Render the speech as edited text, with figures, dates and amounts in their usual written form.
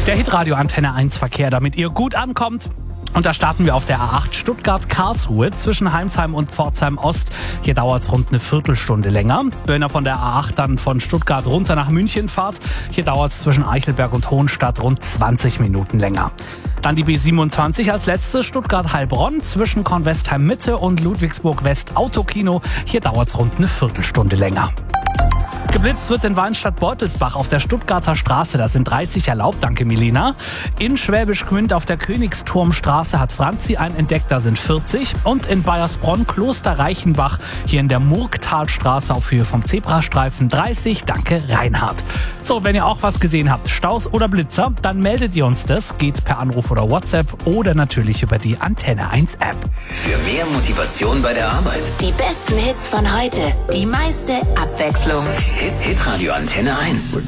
Der Hitradio Antenne 1 Verkehr, damit ihr gut ankommt. Und da starten wir auf der A8 Stuttgart-Karlsruhe zwischen Heimsheim und Pforzheim Ost. Hier dauert es rund eine Viertelstunde länger. Wenn ihr von der A8 dann von Stuttgart runter nach München fahrt, hier dauert es zwischen Eichelberg und Hohenstadt rund 20 Minuten länger. Dann die B27 als letztes, Stuttgart-Heilbronn zwischen Kornwestheim-Mitte und Ludwigsburg-West-Autokino. Hier dauert es rund eine Viertelstunde länger. Geblitzt wird in Weinstadt-Beutelsbach auf der Stuttgarter Straße. Da sind 30 erlaubt, danke Milena. In Schwäbisch Gmünd auf der Königsturmstraße hat Franzi einen entdeckt, da sind 40. Und in Baiersbronn, Kloster Reichenbach, hier in der Murgtalstraße auf Höhe vom Zebrastreifen 30, danke Reinhard. So, wenn ihr auch was gesehen habt, Staus oder Blitzer, dann meldet ihr uns das. Geht per Anruf oder WhatsApp oder natürlich über die Antenne 1 App. Für mehr Motivation bei der Arbeit. Die besten Hits von heute, die meiste Abwechslung. Hitradio Antenne 1.